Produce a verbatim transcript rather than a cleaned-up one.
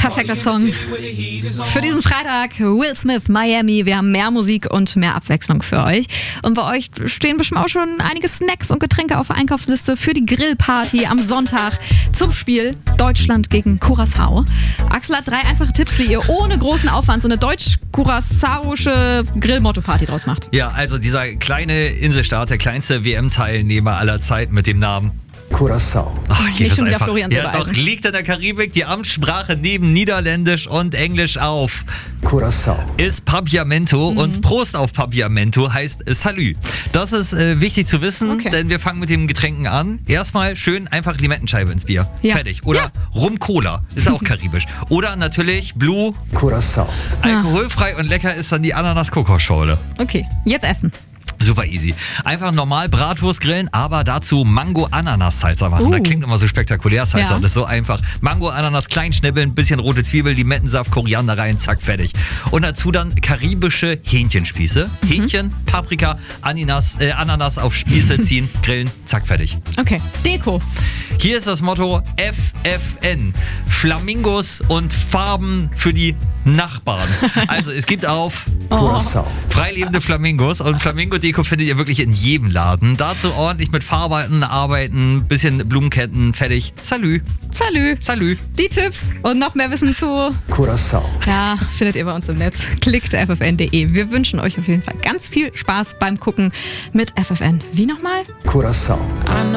Perfekter Song für diesen Freitag. Will Smith, Miami. Wir haben mehr Musik und mehr Abwechslung für euch. Und bei euch stehen bestimmt auch schon einige Snacks und Getränke auf der Einkaufsliste für die Grillparty am Sonntag zum Spiel Deutschland gegen Curaçao. Axel hat drei einfache Tipps, wie ihr ohne großen Aufwand so eine deutsch-curaçaoische Grill-Motto-Party draus macht. Ja, also dieser kleine Inselstaat, der kleinste W M-Teilnehmer aller Zeit mit dem Namen Curaçao. Ach, Nicht schon wieder Florian Ja, doch, liegt in der Karibik die Amtssprache neben Niederländisch und Englisch auf. Curaçao. Ist Papiamento Mhm. und Prost auf Papiamento heißt Salü. Das ist äh, wichtig zu wissen, Okay. denn wir fangen mit den Getränken an. Erstmal schön einfach Limettenscheibe ins Bier. Ja. Fertig. Oder Ja. Rum-Cola, ist auch karibisch. Oder natürlich Blue, Curaçao. alkoholfrei und lecker ist dann die Ananas-Kokosschorle. Okay, jetzt essen. Super easy. Einfach normal Bratwurst grillen, aber dazu Mango-Ananas-Salsa machen. Uh. Das klingt immer so spektakulär, Salsa. Ja. Das ist so einfach. Mango-Ananas klein schnibbeln, bisschen rote Zwiebel, Limettensaft, Koriander rein, zack, fertig. Und dazu dann karibische Hähnchenspieße. Mhm. Hähnchen, Paprika, Ananas, äh, Ananas auf Spieße ziehen, grillen, zack, fertig. Okay, Deko. Hier ist das Motto F F N. Flamingos und Farben für die Nachbarn. Also es gibt auf Curaçao. freilebende Flamingos und Flamingo-Deko findet ihr wirklich in jedem Laden. Dazu ordentlich mit Farben arbeiten, bisschen Blumenketten, fertig. Salü, Salü. salü. Die Tipps und noch mehr Wissen zu, Curaçao. ja, findet ihr bei uns im Netz. Klickt f f n punkt d e. Wir wünschen euch auf jeden Fall ganz viel Spaß beim Gucken mit F F N. Wie nochmal? Curaçao.